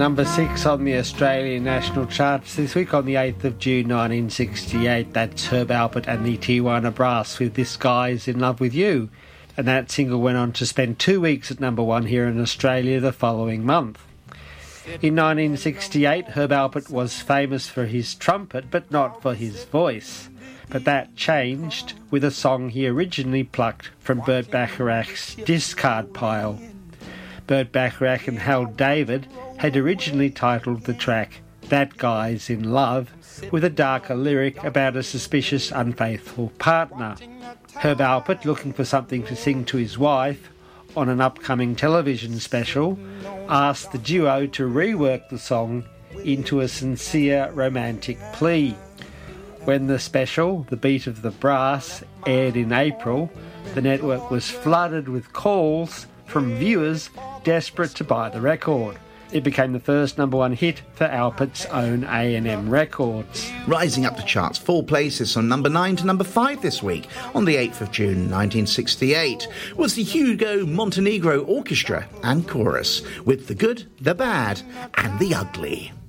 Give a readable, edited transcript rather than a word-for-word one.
number 6 on the Australian national charts this week on the 8th of June 1968. That's Herb Alpert and the Tijuana Brass with This Guy's in Love with You. And that single went on to spend 2 weeks at number 1 here in Australia the following month. In 1968, Herb Alpert was famous for his trumpet, but not for his voice. But that changed with a song he originally plucked from Burt Bacharach's discard pile. Burt Bacharach and Hal David had originally titled the track That Guy's in Love, with a darker lyric about a suspicious, unfaithful partner. Herb Alpert, looking for something to sing to his wife on an upcoming television special, asked the duo to rework the song into a sincere romantic plea. When the special, The Beat of the Brass, aired in April, the network was flooded with calls from viewers desperate to buy the record. It became the first number 1 hit for Alpert's own A&M Records. Rising up the charts 4 places from number 9 to number 5 this week, on the 8th of June 1968, was the Hugo Montenegro Orchestra and Chorus with The Good, the Bad and the Ugly.